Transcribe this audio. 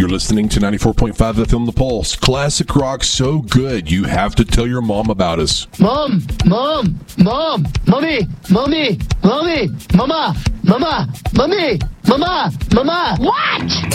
You're listening to 94.5 FM The Pulse. Classic rock so good, you have to tell your mom about us. Mom, mommy, mama. What?